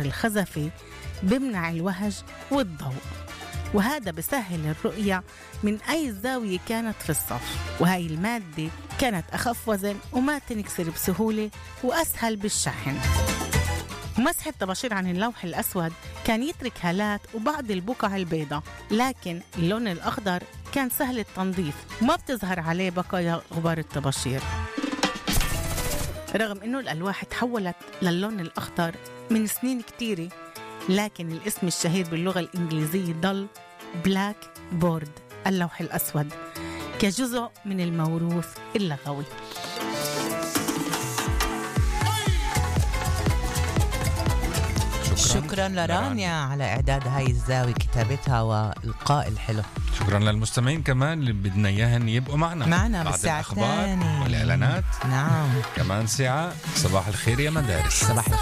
الخزفي بمنع الوهج والضوء، وهذا بسهل الرؤية من أي زاوية كانت في الصف. وهي المادة كانت أخف وزن وما تنكسر بسهولة وأسهل بالشحن. مسح الطباشير عن اللوح الأسود كان يترك هالات وبعض البقع البيضاء، لكن اللون الأخضر كان سهل التنظيف وما بتظهر عليه بقايا غبار الطباشير. رغم أنه الألواح تحولت للون الأخضر من سنين كتيرة، لكن الاسم الشهير باللغة الإنجليزية ضل بلاك بورد، اللوح الأسود، كجزء من الموروث اللغوي. شكرا لرانيا على إعداد هاي الزاوية، كتابتها والقاء الحلو. شكرا للمستمعين كمان اللي بدنا إياهن يبقوا معنا بعد الأخبار والإعلانات. نعم، كمان ساعة. صباح الخير يا مدارس. صباح الخير.